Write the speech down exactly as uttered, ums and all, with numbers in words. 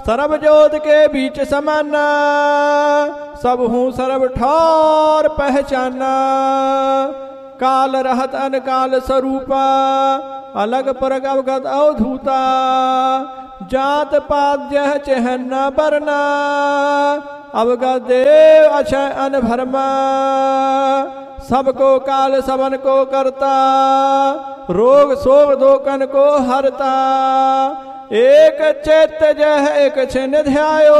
सर्व जोत के बीच समाना, सब हूँ सर्व ठौर पहचाना। काल रहत अनकाल स्वरूपा, अलग परग अवगत अवधूता। जात पात जह चहन्ना बरना, अवगत देव अक्षय अनभरमा। सबको काल सबन को करता, रोग शोक दोकन को हरता। एक चैत्य जह एक छिन ध्यायो,